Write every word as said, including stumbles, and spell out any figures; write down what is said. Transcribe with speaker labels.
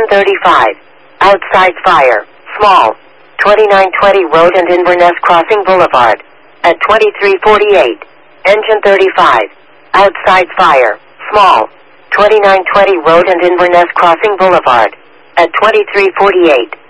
Speaker 1: thirty-five. Outside fire. Small. twenty-nine twenty Road and Inverness Crossing Boulevard. At twenty-three forty-eight. Engine thirty-five. Outside fire. Small. twenty-nine twenty Road and Inverness Crossing Boulevard. At twenty-three forty-eight.